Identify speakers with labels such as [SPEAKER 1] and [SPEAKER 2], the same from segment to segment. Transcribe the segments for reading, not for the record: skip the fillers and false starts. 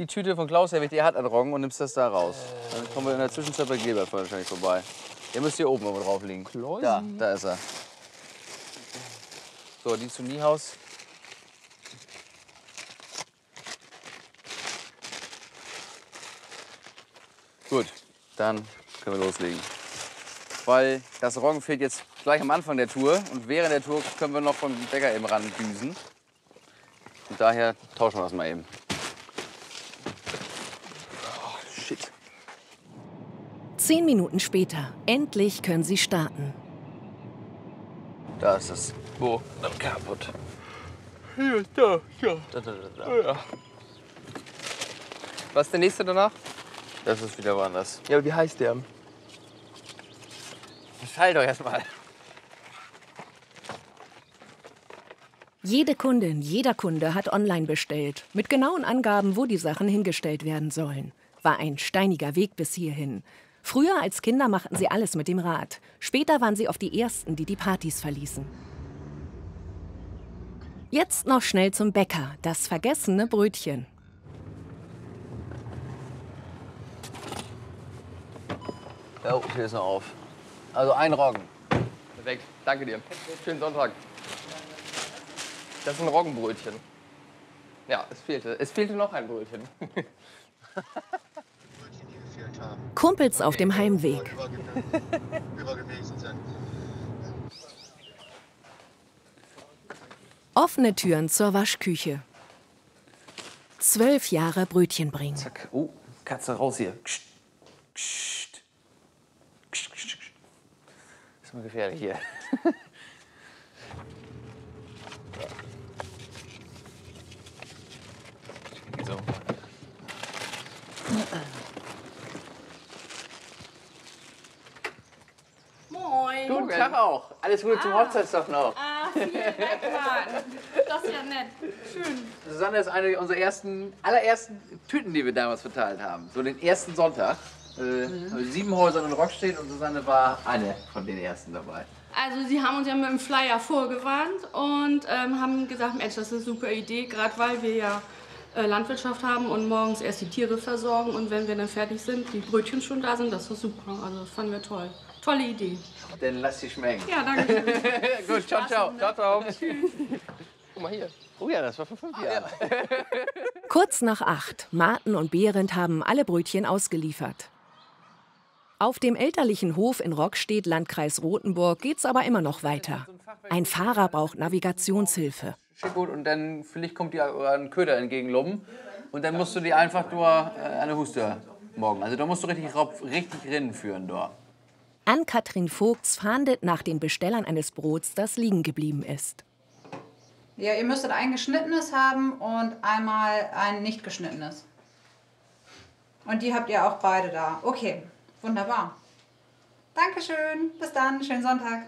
[SPEAKER 1] die Tüte von Klaus Herwig, die hat an Roggen und nimmst das da raus. Dann kommen wir in der Zwischenzeit bei Gilbert wahrscheinlich vorbei. Der müsste hier oben irgendwo drauf liegen.
[SPEAKER 2] Klausi.
[SPEAKER 1] Da ist er. So, die zu Niehaus. Gut, dann können wir loslegen. Weil das Roggen fehlt jetzt gleich am Anfang der Tour und während der Tour können wir noch vom Bäcker eben ran düsen. Und daher tauschen wir das mal eben. Oh, shit.
[SPEAKER 3] 10 Minuten später. Endlich können sie starten.
[SPEAKER 1] Da ist es.
[SPEAKER 2] Wo?
[SPEAKER 1] Kaputt.
[SPEAKER 2] Hier, da.
[SPEAKER 1] Da.
[SPEAKER 2] Was ist der nächste danach?
[SPEAKER 1] Das ist wieder woanders.
[SPEAKER 2] Ja, aber wie heißt der?
[SPEAKER 1] Schall doch erst mal.
[SPEAKER 3] Jede Kundin, jeder Kunde hat online bestellt. Mit genauen Angaben, wo die Sachen hingestellt werden sollen. War ein steiniger Weg bis hierhin. Früher als Kinder machten sie alles mit dem Rad. Später waren sie oft die Ersten, die die Partys verließen. Jetzt noch schnell zum Bäcker. Das vergessene Brötchen.
[SPEAKER 1] Oh, hier ist noch auf. Also ein Roggen.
[SPEAKER 2] Perfekt, danke dir. Schönen Sonntag. Das ist ein Roggenbrötchen. Ja, es fehlte noch ein Brötchen.
[SPEAKER 3] Kumpels auf dem Heimweg. Offene Türen zur Waschküche. 12 Jahre Brötchen bringen.
[SPEAKER 1] Zack. Oh, Katze raus hier. Kst. Kst. Ist mal gefährlich hier. So.
[SPEAKER 4] Moin.
[SPEAKER 1] Guten Tag auch. Alles Gute zum Hochzeitstag noch.
[SPEAKER 4] Vielen Dank, Mann. Das ist ja nett. Schön.
[SPEAKER 1] Susanne ist eine unserer allerersten Tüten, die wir damals verteilt haben. So den ersten Sonntag. 7 Häuser in Rockstedt und Susanne war eine von den ersten dabei.
[SPEAKER 4] Also Sie haben uns ja mit dem Flyer vorgewarnt und haben gesagt, Mensch, das ist eine super Idee, gerade weil wir ja Landwirtschaft haben und morgens erst die Tiere versorgen und wenn wir dann fertig sind, die Brötchen schon da sind, das ist super. Also das fanden wir toll. Tolle Idee.
[SPEAKER 1] Dann lass sie schmecken.
[SPEAKER 4] Ja, danke schön.
[SPEAKER 1] Gut, ciao, ciao.
[SPEAKER 2] Ciao, ciao. Guck mal hier.
[SPEAKER 1] Oh ja, das war vor 5 Jahren.
[SPEAKER 3] Kurz nach 8. Marten und Behrendt haben alle Brötchen ausgeliefert. Auf dem elterlichen Hof in Rockstedt, Landkreis Rothenburg, geht's aber immer noch weiter. Ein Fahrer braucht Navigationshilfe.
[SPEAKER 1] Gut, und dann vielleicht kommt dir ein Köder entgegenlummen und dann musst du die einfach nur an der Huste morgen. Also da musst du richtig Rennen führen dort.
[SPEAKER 3] Ann-Kathrin Vogts fahndet nach den Bestellern eines Brots, das liegen geblieben ist.
[SPEAKER 5] Ja, ihr müsstet ein geschnittenes haben und einmal ein nicht geschnittenes. Und die habt ihr auch beide da. Okay, wunderbar. Dankeschön, bis dann, schönen Sonntag.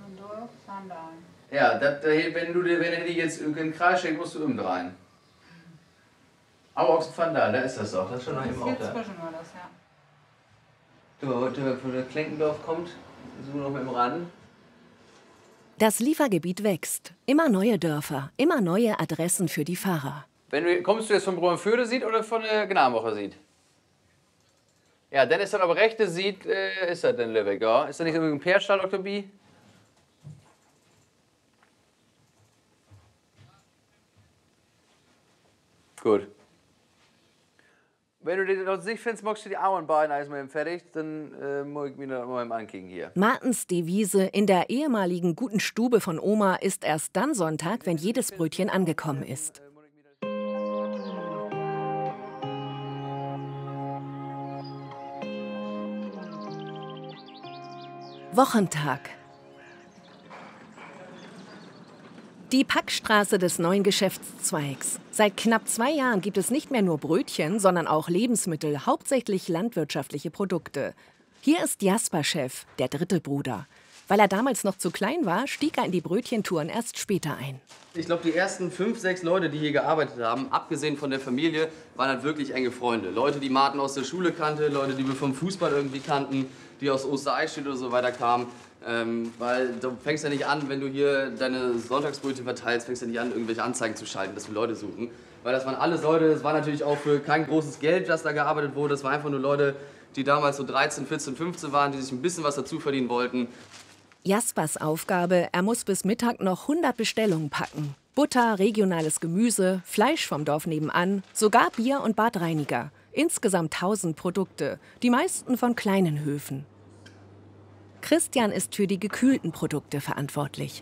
[SPEAKER 1] Ja, wenn du die jetzt in den Kreis steckst, musst du umdrehen. Aber Ochsenfandal, da ist das doch. Das ist schon noch eben auch da.
[SPEAKER 5] Zwischen war das, ja.
[SPEAKER 1] Von der Klenkendorf kommt, so noch mit dem Rand.
[SPEAKER 3] Das Liefergebiet wächst. Immer neue Dörfer, immer neue Adressen für die Fahrer.
[SPEAKER 1] Kommst du jetzt von Bromförde Sied oder von Gnadenbacher Sied? Ja, dann ist das aber rechte Sied, ist das denn Lübeck, ja? Ist da nicht irgendein Pärstall, Dr. B? Gut. Wenn du die dort nicht findest, magst du die Auenbeine erstmal fertig, dann muss ich mir noch mal ankicken hier.
[SPEAKER 3] Martens Devise in der ehemaligen guten Stube von Oma ist erst dann Sonntag, wenn jedes Brötchen angekommen ist. Wochentag. Die Packstraße des neuen Geschäftszweigs. Seit knapp 2 Jahren gibt es nicht mehr nur Brötchen, sondern auch Lebensmittel, hauptsächlich landwirtschaftliche Produkte. Hier ist Jasper Chef, der 3. Bruder. Weil er damals noch zu klein war, stieg er in die Brötchentouren erst später ein.
[SPEAKER 6] Ich glaube, die ersten 5, 6 Leute, die hier gearbeitet haben, abgesehen von der Familie, waren halt wirklich enge Freunde. Leute, die Martin aus der Schule kannte, Leute, die wir vom Fußball irgendwie kannten, die aus Ostereichstätt oder so weiter kamen. Weil du fängst ja nicht an, wenn du hier deine Sonntagsbrötchen verteilst, fängst ja nicht an, irgendwelche Anzeigen zu schalten, dass wir Leute suchen. Weil das waren alles Leute, es war natürlich auch für kein großes Geld, das da gearbeitet wurde. Das waren einfach nur Leute, die damals so 13, 14, 15 waren, die sich ein bisschen was dazu verdienen wollten.
[SPEAKER 3] Jaspers Aufgabe, er muss bis Mittag noch 100 Bestellungen packen. Butter, regionales Gemüse, Fleisch vom Dorf nebenan, sogar Bier und Badreiniger. Insgesamt 1000 Produkte, die meisten von kleinen Höfen. Christian ist für die gekühlten Produkte verantwortlich.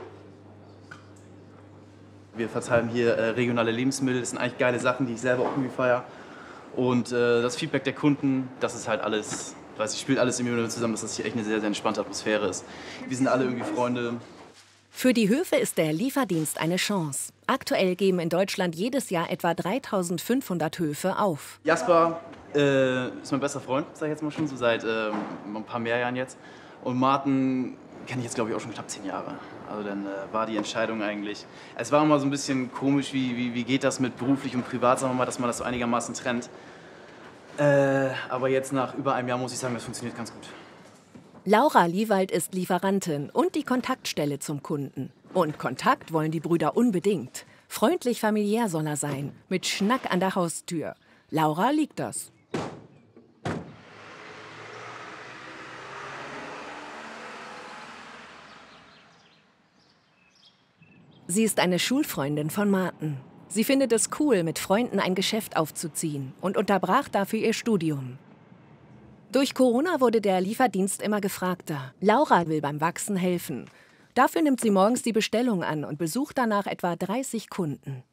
[SPEAKER 7] Wir verteilen hier regionale Lebensmittel. Das sind eigentlich geile Sachen, die ich selber auch irgendwie feiere. Und das Feedback der Kunden, das ist halt alles, weiß ich, spielt alles irgendwie zusammen, dass das hier echt eine sehr, sehr entspannte Atmosphäre ist. Wir sind alle irgendwie Freunde.
[SPEAKER 3] Für die Höfe ist der Lieferdienst eine Chance. Aktuell geben in Deutschland jedes Jahr etwa 3500 Höfe auf.
[SPEAKER 7] Jasper ist mein bester Freund, sag ich jetzt mal schon, so seit ein paar mehr Jahren jetzt. Und Martin kenne ich jetzt, glaube ich, auch schon knapp 10 Jahre. Also dann war die Entscheidung eigentlich... Es war immer so ein bisschen komisch, wie geht das mit beruflich und privat, sagen wir mal, dass man das so einigermaßen trennt. Aber jetzt nach über einem Jahr muss ich sagen, das funktioniert ganz gut.
[SPEAKER 3] Laura Liewald ist Lieferantin und die Kontaktstelle zum Kunden. Und Kontakt wollen die Brüder unbedingt. Freundlich familiär soll er sein, mit Schnack an der Haustür. Laura liegt das. Sie ist eine Schulfreundin von Martin. Sie findet es cool, mit Freunden ein Geschäft aufzuziehen und unterbrach dafür ihr Studium. Durch Corona wurde der Lieferdienst immer gefragter. Laura will beim Wachsen helfen. Dafür nimmt sie morgens die Bestellung an und besucht danach etwa 30 Kunden.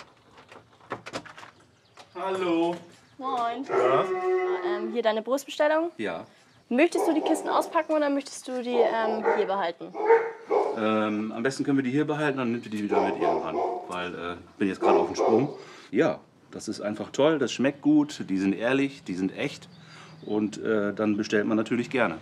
[SPEAKER 7] Hallo.
[SPEAKER 8] Moin. Ja? Hier deine Brustbestellung.
[SPEAKER 9] Ja.
[SPEAKER 8] Möchtest du die Kisten auspacken oder möchtest du die hier behalten?
[SPEAKER 9] Am besten können wir die hier behalten, dann nimmt ihr die wieder mit irgendwann. Weil ich bin jetzt gerade auf dem Sprung. Ja, das ist einfach toll, das schmeckt gut, die sind ehrlich, die sind echt. Und dann bestellt man natürlich gerne.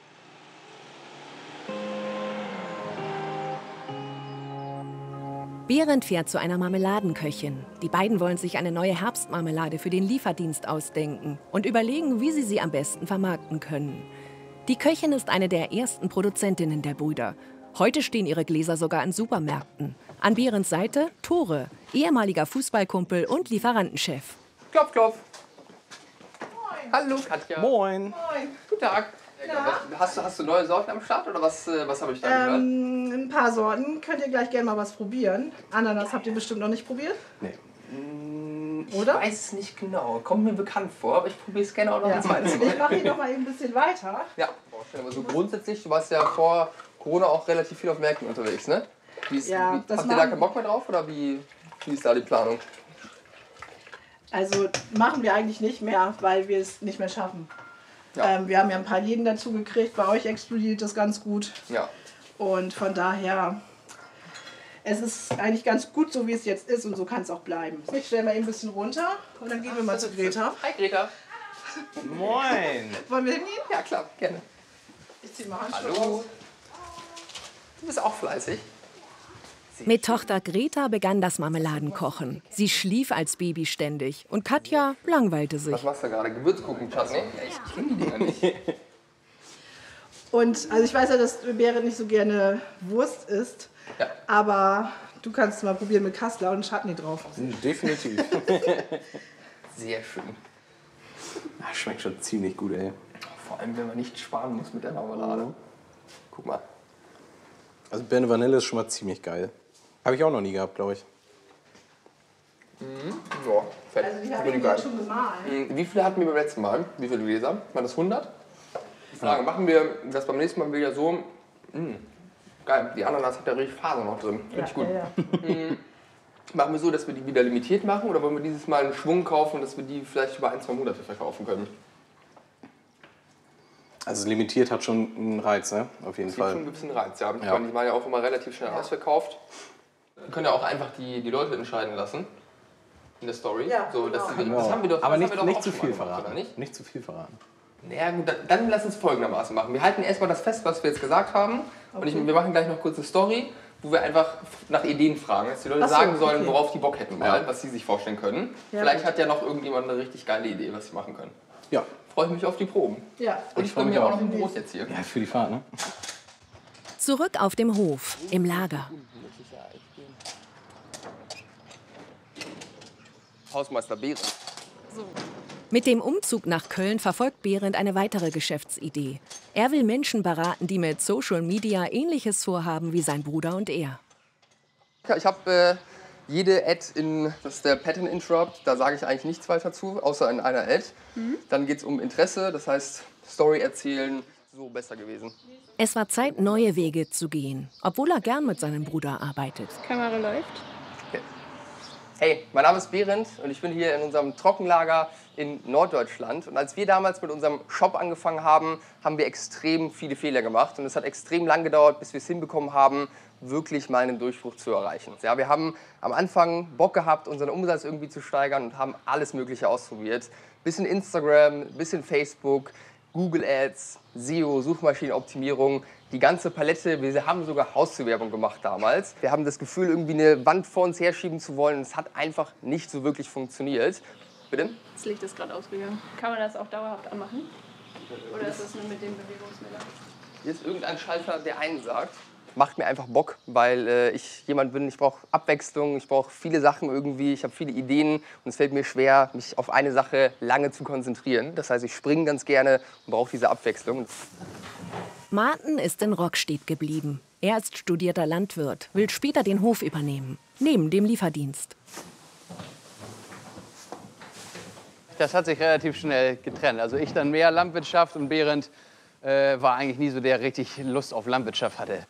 [SPEAKER 3] Behrend fährt zu einer Marmeladenköchin. Die beiden wollen sich eine neue Herbstmarmelade für den Lieferdienst ausdenken und überlegen, wie sie am besten vermarkten können. Die Köchin ist eine der ersten Produzentinnen der Brüder. Heute stehen ihre Gläser sogar in Supermärkten. An Behrens Seite Tore, ehemaliger Fußballkumpel und Lieferantenchef.
[SPEAKER 2] Klopf, klopf. Moin. Hallo, Katja.
[SPEAKER 10] Moin.
[SPEAKER 2] Moin. Guten Tag. Ja. Hast du neue Sorten am Start oder was habe ich da gehört?
[SPEAKER 10] Ein paar Sorten. Könnt ihr gleich gerne mal was probieren. Ananas habt ihr bestimmt noch nicht probiert?
[SPEAKER 2] Nee.
[SPEAKER 10] Oder?
[SPEAKER 2] Ich weiß es nicht genau. Kommt mir bekannt vor, aber ich probiere es gerne auch noch ein zweites Mal.
[SPEAKER 10] Ich mache hier noch mal ein bisschen weiter.
[SPEAKER 2] Ja, aber so grundsätzlich, du warst ja vor Corona auch relativ viel auf Märkten unterwegs, ne? Habt ihr da keinen Bock mehr drauf oder wie ist da die Planung?
[SPEAKER 10] Also machen wir eigentlich nicht mehr, weil wir es nicht mehr schaffen. Ja. Wir haben ja ein paar Läden dazu gekriegt, bei euch explodiert das ganz gut.
[SPEAKER 2] Ja.
[SPEAKER 10] Und von daher, es ist eigentlich ganz gut, so wie es jetzt ist und so kann es auch bleiben. Ich stelle mal eben ein bisschen runter und dann gehen wir mal zu Greta.
[SPEAKER 2] Hi Greta.
[SPEAKER 10] Moin. Wollen wir hingehen?
[SPEAKER 2] Ja klar, gerne.
[SPEAKER 10] Ich zieh mal Handschuhe
[SPEAKER 2] Hallo.
[SPEAKER 10] aus.
[SPEAKER 2] Du bist auch fleißig.
[SPEAKER 3] Mit Tochter Greta begann das Marmeladenkochen. Sie schlief als Baby ständig und Katja langweilte sich.
[SPEAKER 2] Was machst du gerade? Gewürzgurken-Chutney? Ich kenne die Dinger nicht.
[SPEAKER 10] Und also ich weiß ja, dass Berit nicht so gerne Wurst isst,
[SPEAKER 2] ja.
[SPEAKER 10] Aber du kannst mal probieren mit Kassler und Chutney drauf.
[SPEAKER 2] Definitiv. Sehr schön.
[SPEAKER 11] Das schmeckt schon ziemlich gut, ey.
[SPEAKER 2] Vor allem, wenn man nicht sparen muss mit der Marmelade. Guck mal.
[SPEAKER 11] Also Birne Vanille ist schon mal ziemlich geil. Habe ich auch noch nie gehabt, glaube ich.
[SPEAKER 2] Ja, fett.
[SPEAKER 10] Also die habe ich jetzt schon gemahlen.
[SPEAKER 2] Wie viele hatten wir beim letzten Mal? Wie viele Gläser? War das 100? Die Frage, machen wir das beim nächsten Mal wieder so? Geil, die Ananas hat ja richtig Faser noch drin. Finde ich gut. Ja. Machen wir so, dass wir die wieder limitiert machen oder wollen wir dieses Mal einen Schwung kaufen, dass wir die vielleicht über 1-2 Monate verkaufen können?
[SPEAKER 11] Also limitiert hat schon einen Reiz, ne? Auf jeden Fall.
[SPEAKER 2] Schon ein bisschen Reiz, ja. Die waren ja auch immer relativ schnell ausverkauft. Wir können ja auch einfach die Leute entscheiden lassen. In der Story.
[SPEAKER 10] Ja,
[SPEAKER 2] so, das haben wir doch,
[SPEAKER 11] aber
[SPEAKER 2] das haben wir
[SPEAKER 11] nicht
[SPEAKER 2] doch
[SPEAKER 11] zu
[SPEAKER 2] auch
[SPEAKER 11] viel
[SPEAKER 2] schon mal gemacht,
[SPEAKER 11] verraten.
[SPEAKER 2] oder nicht?
[SPEAKER 11] Nicht zu viel verraten.
[SPEAKER 2] Naja, gut, dann lass uns folgendermaßen machen. Wir halten erstmal das fest, was wir jetzt gesagt haben. Okay. Und wir machen gleich noch kurz eine Story, wo wir einfach nach Ideen fragen. Dass die Leute sagen sollen, worauf die Bock hätten, was sie sich vorstellen können. Ja, vielleicht hat ja noch irgendjemand eine richtig geile Idee, was sie machen können.
[SPEAKER 11] Ja.
[SPEAKER 2] Freue ich mich auf die Proben.
[SPEAKER 10] Ja.
[SPEAKER 2] Und ich freue mich auch noch ein Brot jetzt hier.
[SPEAKER 11] Ja, für die Fahrt, ne?
[SPEAKER 3] Zurück auf dem Hof, im Lager.
[SPEAKER 2] Hausmeister Behrendt.
[SPEAKER 3] Mit dem Umzug nach Köln verfolgt Behrendt eine weitere Geschäftsidee. Er will Menschen beraten, die mit Social Media Ähnliches vorhaben wie sein Bruder und er.
[SPEAKER 2] Ich habe jede Ad das ist der Pattern Interrupt, da sage ich eigentlich nichts weiter zu, außer in einer Ad. Dann geht es um Interesse, das heißt Story erzählen, so besser gewesen.
[SPEAKER 3] Es war Zeit, neue Wege zu gehen, obwohl er gern mit seinem Bruder arbeitet.
[SPEAKER 8] Kamera läuft.
[SPEAKER 2] Okay. Hey, mein Name ist Behrendt und ich bin hier in unserem Trockenlager in Norddeutschland. Und als wir damals mit unserem Shop angefangen haben, haben wir extrem viele Fehler gemacht. Und es hat extrem lang gedauert, bis wir es hinbekommen haben, wirklich mal einen Durchbruch zu erreichen. Ja, wir haben am Anfang Bock gehabt, unseren Umsatz irgendwie zu steigern und haben alles Mögliche ausprobiert. Bisschen Instagram, bisschen Facebook, Google Ads, SEO, Suchmaschinenoptimierung, die ganze Palette. Wir haben sogar Hauszuwerbung gemacht damals. Wir haben das Gefühl, irgendwie eine Wand vor uns herschieben zu wollen. Es hat einfach nicht so wirklich funktioniert. Bitte?
[SPEAKER 8] Das Licht ist gerade ausgegangen. Kann man das auch dauerhaft anmachen? Oder ist das nur mit dem Bewegungsmelder?
[SPEAKER 2] Hier ist irgendein Schalter, der einen sagt. Macht mir einfach Bock, weil ich jemand bin, ich brauche Abwechslung, ich brauche viele Sachen irgendwie, ich habe viele Ideen und es fällt mir schwer, mich auf eine Sache lange zu konzentrieren. Das heißt, ich springe ganz gerne und brauche diese Abwechslung.
[SPEAKER 3] Martin ist in Rockstedt geblieben. Er ist studierter Landwirt, will später den Hof übernehmen, neben dem Lieferdienst.
[SPEAKER 1] Das hat sich relativ schnell getrennt. Also ich dann mehr Landwirtschaft und Behrendt war eigentlich nie so, der richtig Lust auf Landwirtschaft hatte.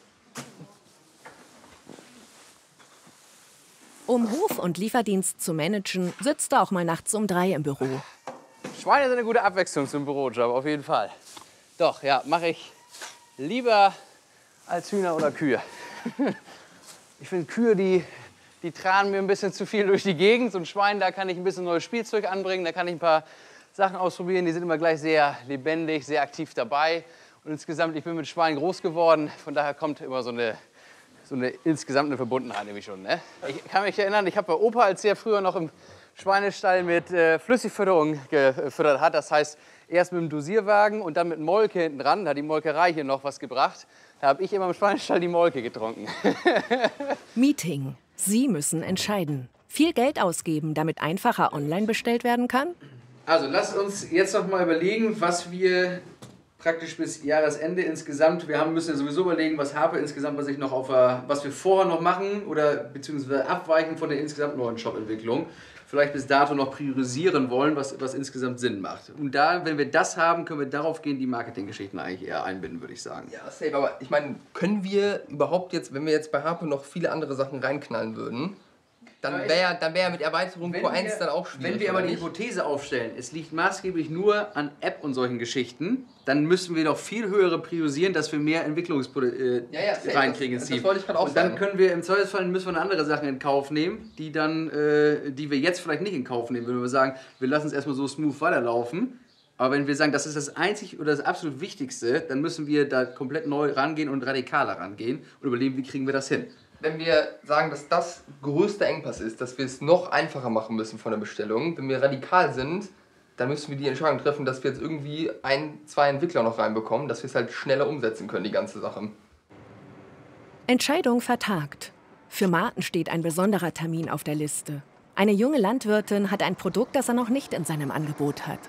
[SPEAKER 3] Um Hof und Lieferdienst zu managen, sitzt er auch mal nachts um 3 im Büro.
[SPEAKER 1] Schweine sind eine gute Abwechslung zum Bürojob, auf jeden Fall. Doch, ja, mache ich lieber als Hühner oder Kühe. Ich finde Kühe, die tragen mir ein bisschen zu viel durch die Gegend. So ein Schwein, da kann ich ein bisschen neues Spielzeug anbringen, da kann ich ein paar Sachen ausprobieren. Die sind immer gleich sehr lebendig, sehr aktiv dabei. Und insgesamt, ich bin mit Schweinen groß geworden, von daher kommt immer so eine insgesamt eine Verbundenheit nämlich schon. Ne? Ich kann mich erinnern, ich habe bei Opa, als er früher noch im Schweinestall mit Flüssigfütterung gefüttert hat, das heißt erst mit dem Dosierwagen und dann mit Molke hinten dran, da hat die Molkerei hier noch was gebracht, da habe ich immer im Schweinestall die Molke getrunken.
[SPEAKER 3] Meeting. Sie müssen entscheiden. Viel Geld ausgeben, damit einfacher online bestellt werden kann?
[SPEAKER 6] Also lasst uns jetzt noch mal überlegen, was wir praktisch bis Jahresende insgesamt, müssen ja sowieso überlegen, was habe insgesamt, was wir vorher noch machen oder beziehungsweise abweichen von der insgesamt neuen Shop-Entwicklung, vielleicht bis dato noch priorisieren wollen, was insgesamt Sinn macht. Und da, wenn wir das haben, können wir darauf gehen, die Marketinggeschichten eigentlich eher einbinden, würde ich sagen.
[SPEAKER 2] Ja, safe, aber ich meine, können wir überhaupt jetzt, wenn wir jetzt bei Harpe noch viele andere Sachen reinknallen würden, dann wäre mit Erweiterung Q1 dann auch schwierig.
[SPEAKER 6] Wenn wir aber die Hypothese aufstellen, es liegt maßgeblich nur an App und solchen Geschichten, dann müssen wir doch viel höhere priorisieren, dass wir mehr Entwicklungsprojekte reinkriegen ins Team. Das wollte ich gerade auch sagen. Und dann können wir im Zweifelsfall müssen wir andere Sachen in Kauf nehmen, die wir jetzt vielleicht nicht in Kauf nehmen, wenn wir sagen, wir lassen es erstmal so smooth weiterlaufen. Aber wenn wir sagen, das ist das einzig oder das absolut Wichtigste, dann müssen wir da komplett neu rangehen und radikaler rangehen und überlegen, wie kriegen wir das hin.
[SPEAKER 2] Wenn wir sagen, dass das größte Engpass ist, dass wir es noch einfacher machen müssen von der Bestellung, wenn wir radikal sind, dann müssen wir die Entscheidung treffen, dass wir jetzt irgendwie 1, 2 Entwickler noch reinbekommen, dass wir es halt schneller umsetzen können, die ganze Sache.
[SPEAKER 3] Entscheidung vertagt. Für Martin steht ein besonderer Termin auf der Liste. Eine junge Landwirtin hat ein Produkt, das er noch nicht in seinem Angebot hat.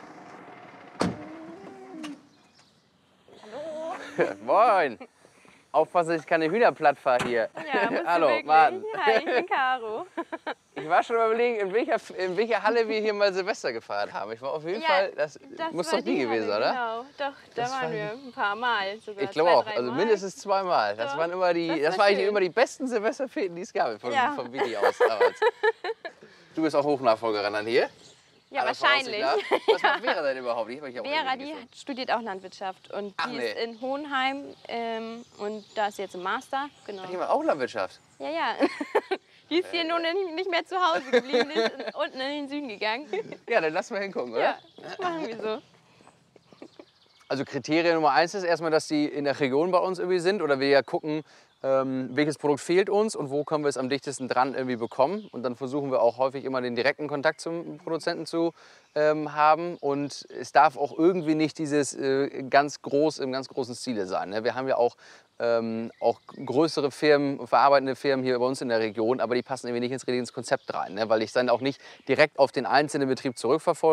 [SPEAKER 1] Hallo. Moin. Aufpassen, dass ich keine Hühner platt fahre hier.
[SPEAKER 8] Ja,
[SPEAKER 1] hallo, Martin.
[SPEAKER 8] Hi, ich bin Caro.
[SPEAKER 1] Ich war schon mal überlegen, in welcher Halle wir hier mal Silvester gefeiert haben. Ich war auf jeden Fall, das muss doch die gewesen,
[SPEAKER 8] Halle,
[SPEAKER 1] oder?
[SPEAKER 8] Genau, doch, da waren wir ein paar Mal sogar.
[SPEAKER 1] Ich glaube auch,
[SPEAKER 8] 2, 3
[SPEAKER 1] also
[SPEAKER 8] Mal.
[SPEAKER 1] mindestens 2 Mal. Das waren immer das war eigentlich immer die besten Silvesterfeten, die es gab, vom Video aus damals. Du bist auch Hochnachfolgerin dann hier?
[SPEAKER 8] Ja, wahrscheinlich.
[SPEAKER 1] Was macht Vera denn überhaupt?
[SPEAKER 8] Vera, die studiert auch Landwirtschaft und die ist in Hohenheim und da ist sie jetzt im Master. Genau.
[SPEAKER 1] Die macht auch Landwirtschaft?
[SPEAKER 8] Ja, ja. Die ist hier nun nicht mehr zu Hause geblieben, die ist unten in den Süden gegangen.
[SPEAKER 1] Ja, dann lass mal hingucken, oder?
[SPEAKER 8] Ja, machen wir so.
[SPEAKER 1] Also Kriterien Nummer 1 ist erstmal, dass die in der Region bei uns irgendwie sind oder wir ja gucken, welches Produkt fehlt uns und wo können wir es am dichtesten dran irgendwie bekommen. Und dann versuchen wir auch häufig immer den direkten Kontakt zum Produzenten zu haben. Und es darf auch irgendwie nicht dieses im ganz großen Stile sein. Ne? Wir haben ja auch auch größere Firmen, verarbeitende Firmen hier bei uns in der Region, aber die passen irgendwie nicht ins Konzept rein, ne? Weil ich dann auch nicht direkt auf den einzelnen Betrieb zurückverfolge.